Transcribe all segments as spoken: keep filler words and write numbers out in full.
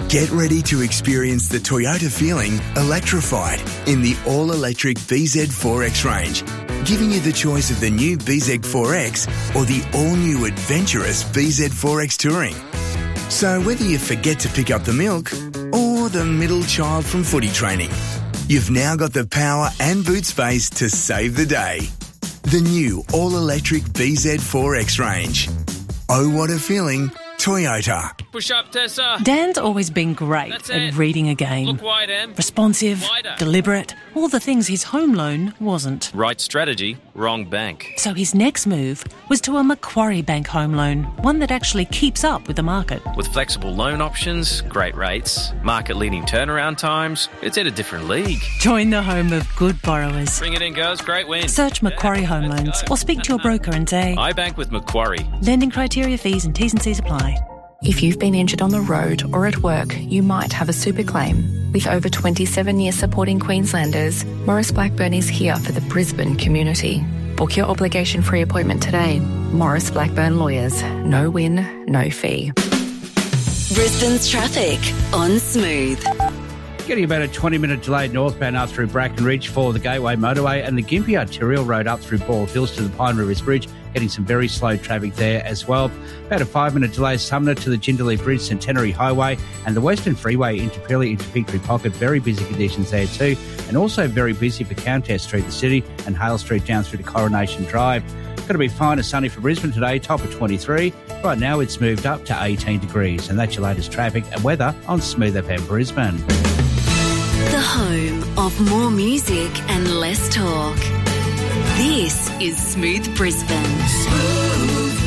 Get ready to experience the Toyota feeling electrified in the all-electric B Z four X range, giving you the choice of the new B Z four X or the all-new adventurous B Z four X Touring. So whether you forget to pick up the milk or the middle child from footy training, you've now got the power and boot space to save the day. The new all-electric B Z four X range. Oh, what a feeling. Toyota. Push up, Tessa. Dan's always been great That's at it. reading a game. Look wide, Em. Responsive, Wider. deliberate, all the things his home loan wasn't. Right strategy, wrong bank. So his next move was to a Macquarie Bank home loan, one that actually keeps up with the market. With flexible loan options, great rates, market-leading turnaround times, it's at a different league. Join the home of good borrowers. Bring it in, girls. Great win. Search Macquarie Home Let's Loans go. or speak to your broker and say, I bank with Macquarie. lending criteria, fees and T's and C's apply. If you've been injured on the road or at work, you might have a super claim. With over twenty-seven years supporting Queenslanders, Maurice Blackburn is here for the Brisbane community. Book your obligation-free appointment today. Maurice Blackburn Lawyers. No win, no fee. Brisbane's traffic on Smooth. Getting about a twenty-minute delay northbound up through Brackenridge for the Gateway Motorway and the Gympie Arterial Road up through Bald Hills to the Pine Rivers Bridge. Getting some very slow traffic there as well. About a five-minute delay Sumner to the Jindalee Bridge, Centenary Highway and the Western Freeway into Purley into Victory Pocket. Very busy conditions there too. And also very busy for Countess Street, the city, and Hale Street down through to Coronation Drive. Going to be fine and sunny for Brisbane today, top of twenty-three. Right now it's moved up to eighteen degrees. And that's your latest traffic and weather on Smooth F M Brisbane. The home of more music and less talk. This is Smooth Brisbane. Smooth.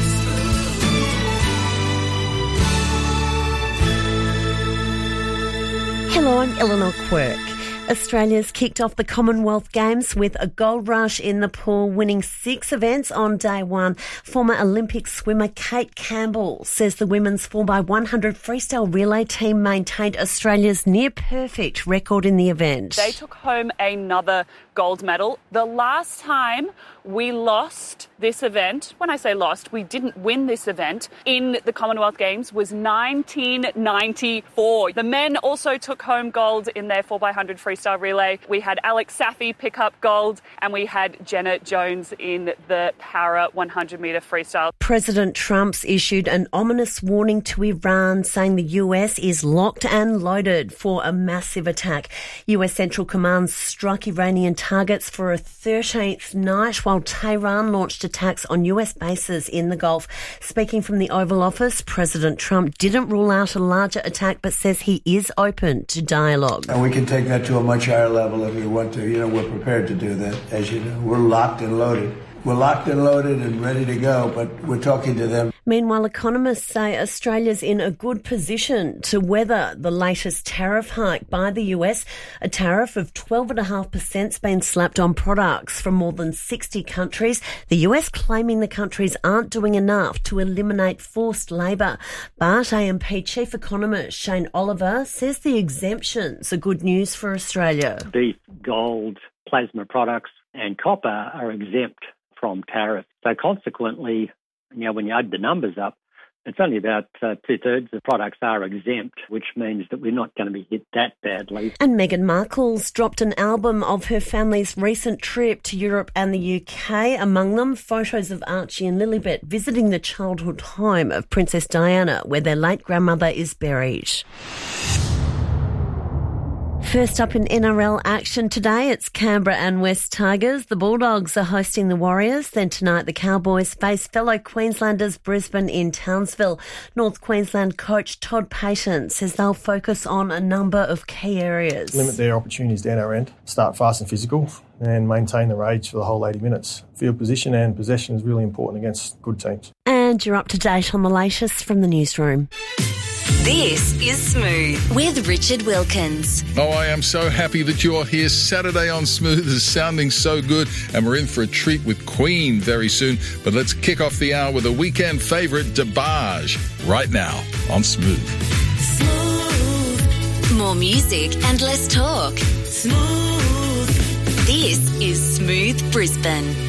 Hello, I'm Eleanor Quirk. Australia's kicked off the Commonwealth Games with a gold rush in the pool, winning six events on day one. Former Olympic swimmer Kate Campbell says the women's four by one hundred freestyle relay team maintained Australia's near-perfect record in the event. They took home another gold medal. The last time we lost this event, when I say lost, we didn't win this event in the Commonwealth Games, was nineteen ninety-four. The men also took home gold in their four by one hundred freestyle relay. We had Alex Safi pick up gold and we had Jenna Jones in the para one hundred metre freestyle. President Trump's issued an ominous warning to Iran, saying the U S is locked and loaded for a massive attack. U S Central Command struck Iranian targets for a thirteenth night, while Tehran launched attacks on U S bases in the Gulf. Speaking from the Oval Office, President Trump didn't rule out a larger attack, but says he is open to dialogue. And we can take that to a much higher level if we want to. You know, we're prepared to do that, as you know. We're locked and loaded. We're locked and loaded and ready to go, but we're talking to them. Meanwhile, economists say Australia's in a good position to weather the latest tariff hike by the U S. A tariff of twelve point five percent has been slapped on products from more than sixty countries. The U S claiming the countries aren't doing enough to eliminate forced labour. But A M P chief economist Shane Oliver says the exemptions are good news for Australia. Beef, gold, plasma products and copper are exempt from tariffs. So consequently, you know, when you add the numbers up, it's only about uh, two-thirds of products are exempt, which means that we're not going to be hit that badly. And Meghan Markle's dropped an album of her family's recent trip to Europe and the U K. Among them, photos of Archie and Lilibet visiting the childhood home of Princess Diana, where their late grandmother is buried. First up in N R L action today, it's Canberra and West Tigers. The Bulldogs are hosting the Warriors. Then tonight, the Cowboys face fellow Queenslanders Brisbane in Townsville. North Queensland coach Todd Payton says they'll focus on a number of key areas. Limit their opportunities down our end, start fast and physical, and maintain the rage for the whole eighty minutes. Field position and possession is really important against good teams. And you're up to date on the latest from the newsroom. This is Smooth with Richard Wilkins. Oh, I am so happy that you're here. Saturday on Smooth is sounding so good, and we're in for a treat with Queen very soon. But let's kick off the hour with a weekend favourite, DeBarge, right now on Smooth. Smooth. More music and less talk. Smooth. This is Smooth Brisbane.